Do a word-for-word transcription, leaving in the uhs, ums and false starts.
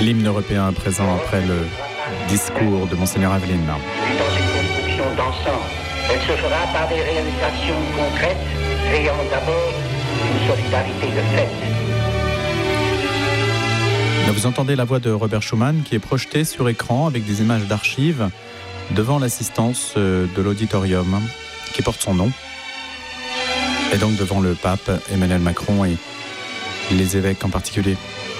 L'hymne européen est présent après le discours de Monseigneur Aveline. Dans une construction d'ensemble, elle se fera par des réalisations concrètes, créant d'abord une solidarité de fait. Vous entendez la voix de Robert Schuman qui est projetée sur écran avec des images d'archives devant l'assistance de l'auditorium qui porte son nom. Et donc devant le pape Emmanuel Macron et les évêques en particulier.